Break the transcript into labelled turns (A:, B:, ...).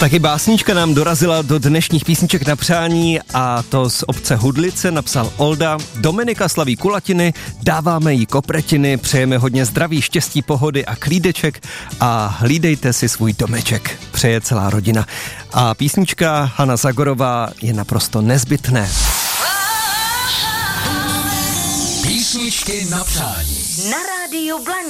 A: Taky básnička nám dorazila do dnešních písniček na přání a to z obce Hudlice napsal Olda. Dominika slaví kulatiny, dáváme jí kopretiny, přejeme hodně zdraví, štěstí, pohody a klídeček a hlídejte si svůj domeček. Přeje celá rodina. A písnička Hana Zagorová je naprosto nezbytné.
B: Písničky na přání.
C: Na rádiu Blaník.